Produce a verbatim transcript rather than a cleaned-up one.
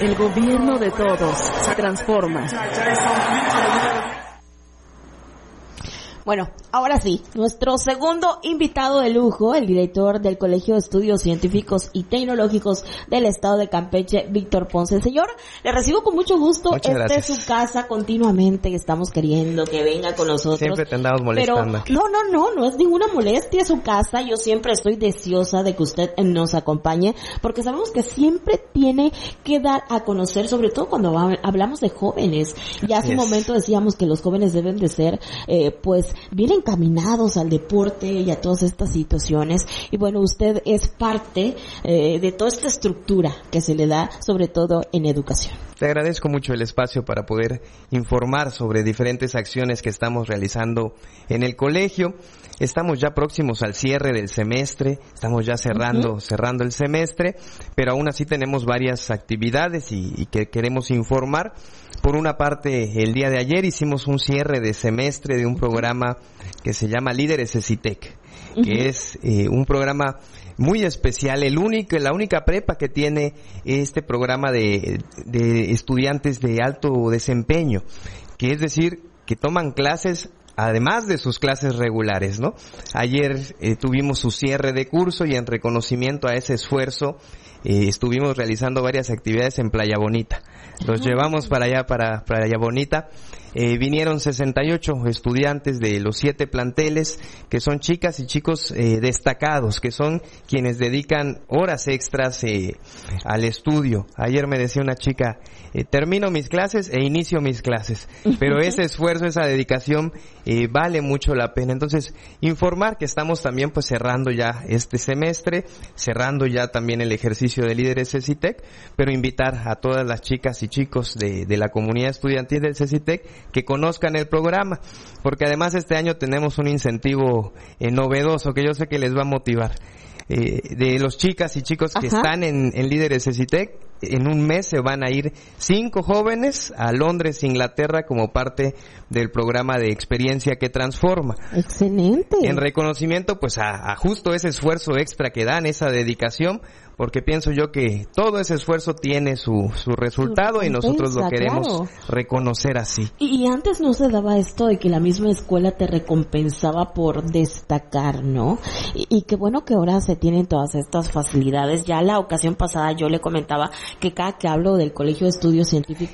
El gobierno de todos se transforma. Bueno, ahora sí, nuestro segundo invitado de lujo, el director del Colegio de Estudios Científicos y Tecnológicos del Estado de Campeche, Víctor Ponce. Señor, le recibo con mucho gusto. Muchas Esta gracias. es su casa continuamente, estamos queriendo que venga con nosotros. Siempre te andamos molestando. Pero no, no, no, no es ninguna molestia su casa. Yo siempre estoy deseosa de que usted nos acompañe, porque sabemos que siempre tiene que dar a conocer, sobre todo cuando hablamos de jóvenes. Ya hace un momento decíamos que los jóvenes deben de ser, eh, pues, bien encaminados al deporte y a todas estas situaciones. Y bueno, usted es parte eh, de toda esta estructura que se le da, sobre todo en educación. Te agradezco mucho el espacio para poder informar sobre diferentes acciones que estamos realizando en el colegio. Estamos ya próximos al cierre del semestre, estamos ya cerrando, uh-huh. cerrando el semestre, pero aún así tenemos varias actividades y, y que queremos informar. Por una parte, el día de ayer hicimos un cierre de semestre de un programa que se llama Líderes CECITEC, uh-huh. que es eh, un programa muy especial, el único, la única prepa que tiene este programa de, de estudiantes de alto desempeño, que es decir, que toman clases además de sus clases regulares, ¿no? Ayer eh, tuvimos su cierre de curso y en reconocimiento a ese esfuerzo eh, estuvimos realizando varias actividades en Playa Bonita. Los llevamos para allá, para Playa Bonita. Eh, vinieron sesenta y ocho estudiantes de los siete planteles, que son chicas y chicos eh, destacados, que son quienes dedican horas extras eh, al estudio. Ayer me decía una chica, eh, termino mis clases e inicio mis clases, pero ese esfuerzo, esa dedicación eh, vale mucho la pena. Entonces, informar que estamos también pues cerrando ya este semestre, cerrando ya también el ejercicio de Líderes CECITEC, pero invitar a todas las chicas y chicos de, de la comunidad estudiantil del CECITEC que conozcan el programa, porque además este año tenemos un incentivo eh, novedoso que yo sé que les va a motivar. Eh, de los chicas y chicos que Ajá. están en, en Líderes CECITEC, en un mes se van a ir cinco jóvenes a Londres, Inglaterra, como parte del programa de Experiencia que Transforma. Excelente. En reconocimiento, pues, a, a justo ese esfuerzo extra que dan, esa dedicación, porque pienso yo que todo ese esfuerzo tiene su, su resultado y nosotros lo queremos claro. reconocer así. Y, y antes no se daba esto de que la misma escuela te recompensaba por destacar, ¿no? Y, y qué bueno que ahora se tienen todas estas facilidades. Ya la ocasión pasada yo le comentaba que cada que hablo del Colegio de Estudios Científicos